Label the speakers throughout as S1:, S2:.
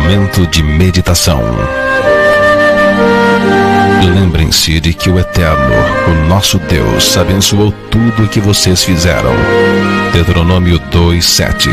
S1: Momento de meditação. Lembrem-se de que o Eterno, o nosso Deus, abençoou tudo o que vocês fizeram. Deuteronômio 2:7.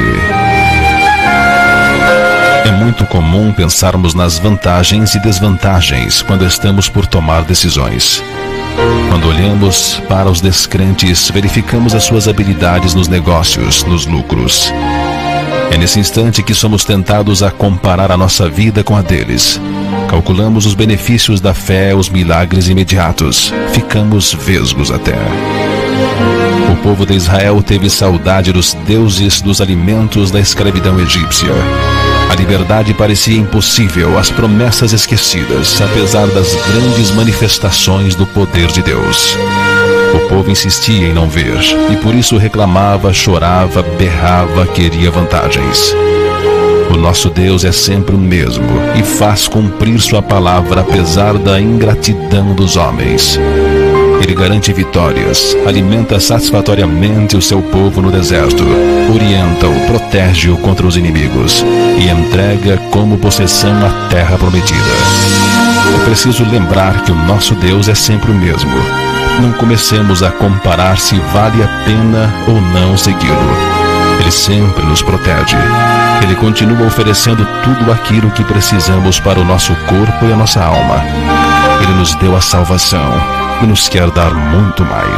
S1: É muito comum pensarmos nas vantagens e desvantagens quando estamos por tomar decisões. Quando olhamos para os descrentes, verificamos as suas habilidades nos negócios, nos lucros. É nesse instante que somos tentados a comparar a nossa vida com a deles. Calculamos os benefícios da fé, os milagres imediatos. Ficamos vesgos até. O povo de Israel teve saudade dos deuses dos alimentos da escravidão egípcia. A liberdade parecia impossível, as promessas esquecidas, apesar das grandes manifestações do poder de Deus. O povo insistia em não ver, e por isso reclamava, chorava, berrava, queria vantagens. O nosso Deus é sempre o mesmo e faz cumprir sua palavra apesar da ingratidão dos homens. Ele garante vitórias, alimenta satisfatoriamente o seu povo no deserto, orienta-o, protege-o contra os inimigos e entrega como possessão a terra prometida. É preciso lembrar que o nosso Deus é sempre o mesmo. Não comecemos a comparar se vale a pena ou não segui-lo. Ele sempre nos protege. Ele continua oferecendo tudo aquilo que precisamos para o nosso corpo e a nossa alma. Ele nos deu a salvação e nos quer dar muito mais.